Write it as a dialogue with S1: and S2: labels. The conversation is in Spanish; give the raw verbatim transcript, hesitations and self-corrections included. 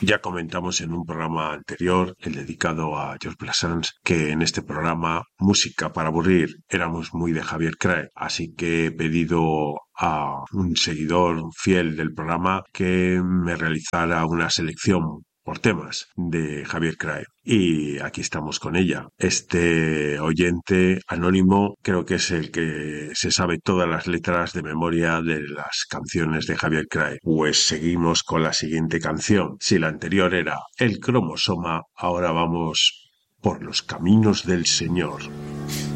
S1: Ya comentamos en un programa anterior, el dedicado a George Brassens, que en este programa, Música para aburrir, éramos muy de Javier Crae, así que he pedido a un seguidor fiel del programa que me realizara una selección por temas de Javier Crae. Y aquí estamos con ella. Este oyente anónimo creo que es el que se sabe todas las letras de memoria de las canciones de Javier Crae. Pues seguimos con la siguiente canción. Si la anterior era El cromosoma, ahora vamos por los caminos del Señor.